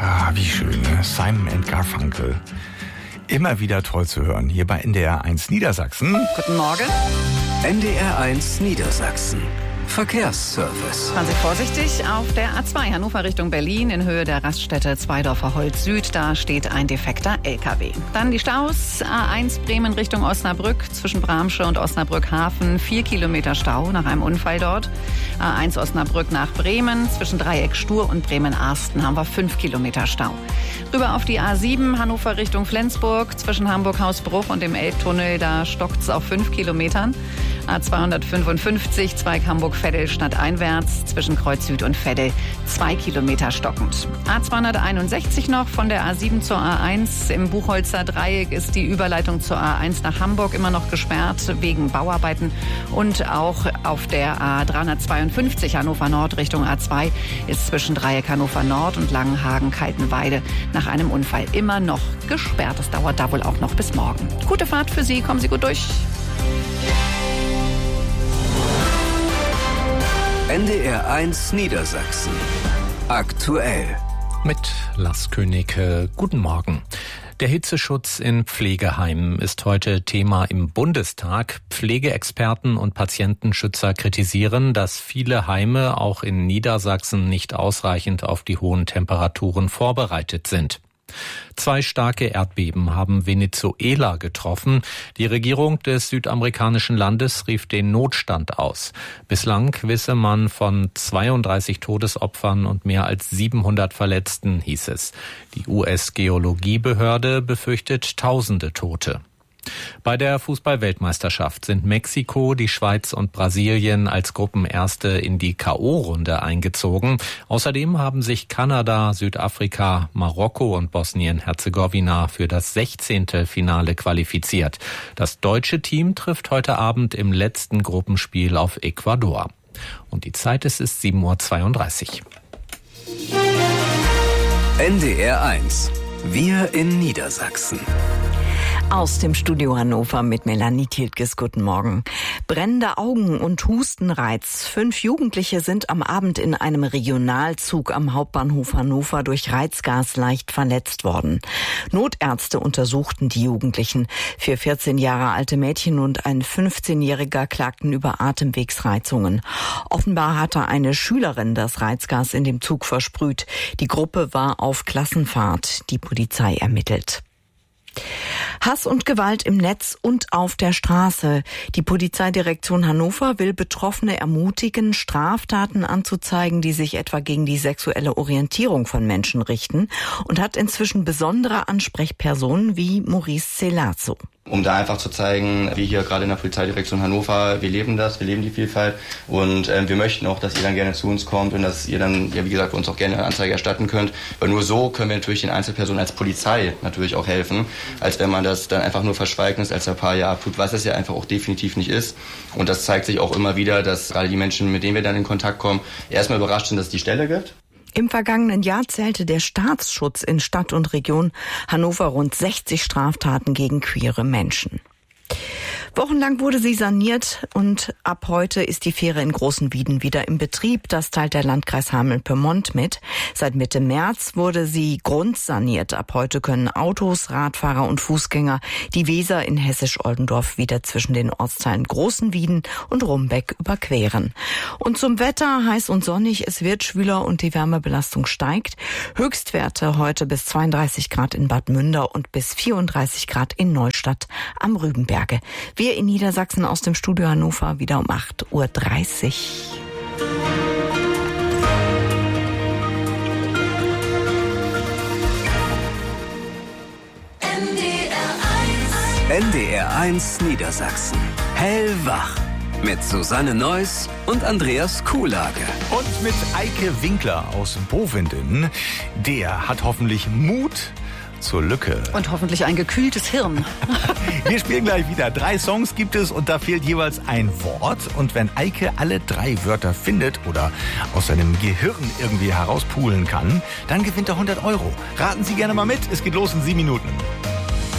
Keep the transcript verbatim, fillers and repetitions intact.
Ah, wie schön, ne? Simon and Garfunkel. Immer wieder toll zu hören, hier bei N D R eins Niedersachsen. Guten Morgen. N D R eins Niedersachsen. Verkehrsservice. Fahren Sie vorsichtig auf der A zwei Hannover Richtung Berlin in Höhe der Raststätte Zweidorfer Holz Süd. Da steht ein defekter L K W. Dann die Staus. A eins Bremen Richtung Osnabrück zwischen Bramsche und Osnabrück Hafen. Vier Kilometer Stau nach einem Unfall dort. A eins Osnabrück nach Bremen zwischen Dreieck Stur und Bremen-Arsten haben wir fünf Kilometer Stau. Rüber auf die A sieben Hannover Richtung Flensburg zwischen Hamburg-Hausbruch und dem Elbtunnel. Da stockt's auf fünf Kilometern. A zweihundertfünfundfünfzig Zweig Hamburg-Veddel stadteinwärts zwischen Kreuz Süd und Veddel zwei Kilometer stockend. A zweihunderteinundsechzig noch von der A sieben zur A eins. Im Buchholzer Dreieck ist die Überleitung zur A eins nach Hamburg immer noch gesperrt wegen Bauarbeiten. Und auch auf der A dreihundertzweiundfünfzig Hannover Nord Richtung A zwei ist zwischen Dreieck Hannover Nord und Langenhagen-Kaltenweide nach einem Unfall immer noch gesperrt. Das dauert da wohl auch noch bis morgen. Gute Fahrt für Sie, kommen Sie gut durch. N D R eins Niedersachsen. Aktuell. Mit Lars Königke. Guten Morgen. Der Hitzeschutz in Pflegeheimen ist heute Thema im Bundestag. Pflegeexperten und Patientenschützer kritisieren, dass viele Heime auch in Niedersachsen nicht ausreichend auf die hohen Temperaturen vorbereitet sind. Zwei starke Erdbeben haben Venezuela getroffen. Die Regierung des südamerikanischen Landes rief den Notstand aus. Bislang wisse man von zweiunddreißig Todesopfern und mehr als siebenhundert Verletzten, hieß es. Die U S-Geologiebehörde befürchtet tausende Tote. Bei der Fußball-Weltmeisterschaft sind Mexiko, die Schweiz und Brasilien als Gruppenerste in die K O-Runde eingezogen. Außerdem haben sich Kanada, Südafrika, Marokko und Bosnien-Herzegowina für das sechzehnte Finale qualifiziert. Das deutsche Team trifft heute Abend im letzten Gruppenspiel auf Ecuador. Und die Zeit ist es sieben Uhr zweiunddreißig. N D R eins. Wir in Niedersachsen. Aus dem Studio Hannover mit Melanie Tiltges. Guten Morgen. Brennende Augen und Hustenreiz. Fünf Jugendliche sind am Abend in einem Regionalzug am Hauptbahnhof Hannover durch Reizgas leicht verletzt worden. Notärzte untersuchten die Jugendlichen. Vier vierzehn Jahre alte Mädchen und ein fünfzehnjähriger klagten über Atemwegsreizungen. Offenbar hatte eine Schülerin das Reizgas in dem Zug versprüht. Die Gruppe war auf Klassenfahrt. Die Polizei ermittelt. Hass und Gewalt im Netz und auf der Straße. Die Polizeidirektion Hannover will Betroffene ermutigen, Straftaten anzuzeigen, die sich etwa gegen die sexuelle Orientierung von Menschen richten, und hat inzwischen besondere Ansprechpersonen wie Maurice Celazzo. Um da einfach zu zeigen, wir hier gerade in der Polizeidirektion Hannover, wir leben das, wir leben die Vielfalt und äh, wir möchten auch, dass ihr dann gerne zu uns kommt und dass ihr dann, ja wie gesagt, uns auch gerne eine Anzeige erstatten könnt, weil nur so können wir natürlich den Einzelpersonen als Polizei natürlich auch helfen, als wenn man das dann einfach nur verschweigt und es als ein paar Jahre abtut, was es ja einfach auch definitiv nicht ist. Und das zeigt sich auch immer wieder, dass gerade die Menschen, mit denen wir dann in Kontakt kommen, erstmal überrascht sind, dass es die Stelle gibt. Im vergangenen Jahr zählte der Staatsschutz in Stadt und Region Hannover rund sechzig Straftaten gegen queere Menschen. Wochenlang wurde sie saniert und ab heute ist die Fähre in Großenwieden wieder im Betrieb. Das teilt der Landkreis Hameln-Pyrmont mit. Seit Mitte März wurde sie grundsaniert. Ab heute können Autos, Radfahrer und Fußgänger die Weser in Hessisch-Oldendorf wieder zwischen den Ortsteilen Großenwieden und Rumbeck überqueren. Und zum Wetter, heiß und sonnig, es wird schwüler und die Wärmebelastung steigt. Höchstwerte heute bis zweiunddreißig Grad in Bad Münder und bis vierunddreißig Grad in Neustadt am Rübenberge. Wir in Niedersachsen aus dem Studio Hannover wieder um acht Uhr dreißig. N D R eins Niedersachsen. Hellwach. Mit Susanne Neuss und Andreas Kuhlage. Und mit Eike Winkler aus Bowinden. Der hat hoffentlich Mut zur Lücke. Und hoffentlich ein gekühltes Hirn. Wir spielen gleich wieder. Drei Songs gibt es und da fehlt jeweils ein Wort. Und wenn Eike alle drei Wörter findet oder aus seinem Gehirn irgendwie herauspulen kann, dann gewinnt er hundert Euro. Raten Sie gerne mal mit. Es geht los in sieben Minuten.